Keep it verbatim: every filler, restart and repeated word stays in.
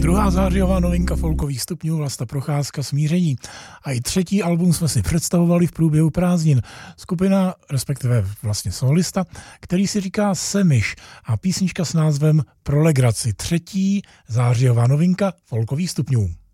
Druhá zářijová novinka folkových stupňů Vlasta Procházka Smíření. A i třetí album jsme si představovali v průběhu prázdnin. Skupina, respektive vlastně solista, který si říká Semiš a písnička s názvem Pro legraci. Třetí zářijová novinka folkových stupňů.